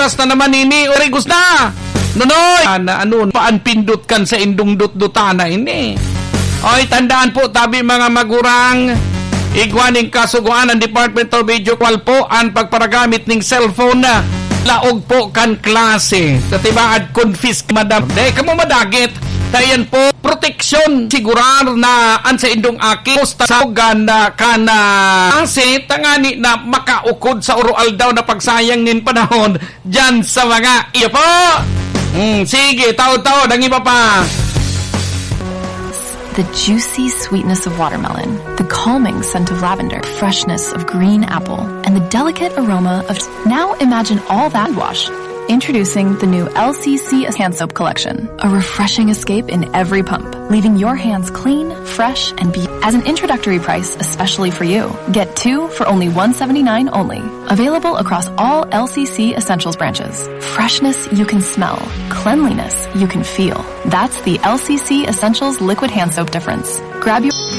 oras na naman ini. Uri, gusto na. Nunoy! Paan pindot kan sa indong dut-dutana ini. Oy, tandaan po, tabi mga magurang, igwaning kasuguan ng Department of Education po ang pagparagamit ng cellphone na laog po kan klase. Katibaad confisc, madam. Dahil kamo madagit. Tayan po, proteksyon. Sigurar na an sa indong aki. Sa ganda ka na kasi tangani na makaukod sa urual daw na pagsayang nin panahon dyan sa mga iyo po. Sige, tao-tao, nang iba pa. The juicy sweetness of watermelon, the calming scent of lavender, freshness of green apple, and the delicate aroma of... Now imagine all that wash. Introducing the new LCC Hand Soap Collection, a refreshing escape in every pump, leaving your hands clean, fresh, and As an introductory price, especially for you, get 2 for only $179 only. Available across all LCC Essentials branches. Freshness you can smell, cleanliness you can feel. That's the LCC Essentials Liquid Hand Soap difference. Grab your...